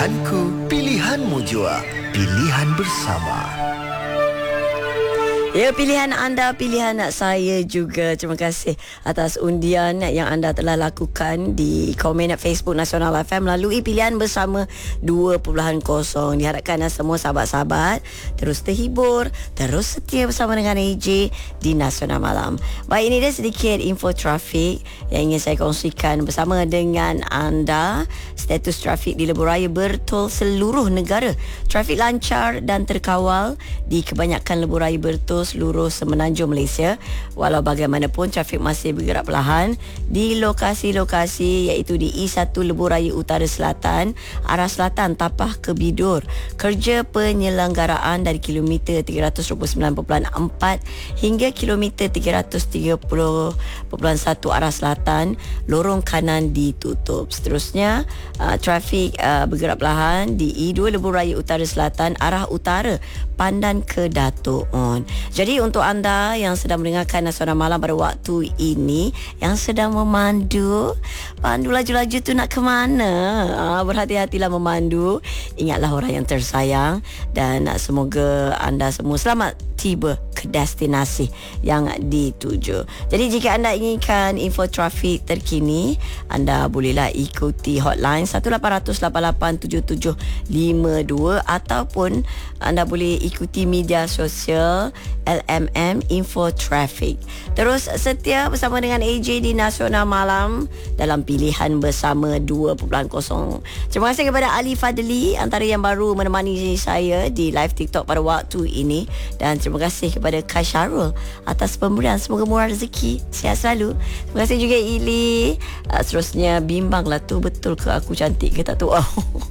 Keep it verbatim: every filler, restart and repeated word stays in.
Pilihanku, pilihanmu jua. Pilihan bersama. Ya, pilihan anda, pilihan saya juga. Terima kasih atas undian yang anda telah lakukan di komen Facebook Nasional F M melalui pilihan bersama dua titik kosong. Diharapkan semua sahabat-sahabat terus terhibur, terus setia bersama dengan A J di Nasional Malam. Baik, ini dia sedikit info trafik yang ingin saya kongsikan bersama dengan anda. Status trafik di Lebuh Raya Bertol seluruh negara. Trafik lancar dan terkawal di kebanyakan Lebuh Raya Bertol seluruh semenanjung Malaysia. Walau bagaimanapun, trafik masih bergerak perlahan di lokasi-lokasi iaitu di E satu Lebuh Raya Utara Selatan, arah selatan Tapah ke Bidur. Kerja penyelenggaraan dari kilometer tiga ratus dua puluh sembilan perpuluhan empat hingga kilometer tiga ratus tiga puluh perpuluhan satu arah selatan, lorong kanan ditutup. Seterusnya, uh, trafik uh, bergerak perlahan di E dua Lebuh Raya Utara Selatan, arah utara Pandan ke Dato' On. Jadi untuk anda yang sedang mendengarkan Nasional Malam pada waktu ini, yang sedang memandu, pandu laju-laju tu nak ke mana? Ah, berhati-hatilah memandu. Ingatlah orang yang tersayang dan semoga anda semua selamat tiba ke destinasi yang dituju. Jadi jika anda inginkan info trafik terkini, anda bolehlah ikuti hotline one eight hundred lapan lapan tujuh tujuh lima dua ataupun anda boleh ikuti media sosial L M M Info Traffic. Terus setia bersama dengan A J di Nasional Malam dalam pilihan bersama dua titik kosong. Terima kasih kepada Ali Fadli antara yang baru menemani saya di live TikTok pada waktu ini, dan terima kasih kepada Kai Syarul atas pemberian. Semoga murah rezeki, sihat selalu. Terima kasih juga Ili. Uh, seterusnya bimbanglah tu, betul ke aku cantik ke tak tahu.